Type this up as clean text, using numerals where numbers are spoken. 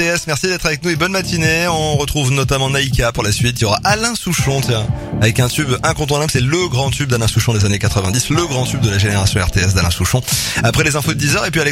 RTS. Merci d'être avec nous et bonne matinée. On retrouve notamment Naïka pour la suite. Il y aura Alain Souchon, tiens, avec un tube incontournable. C'est le grand tube d'Alain Souchon des années 90, le grand tube de la génération RTS d'Alain Souchon. Après les infos de 10h et puis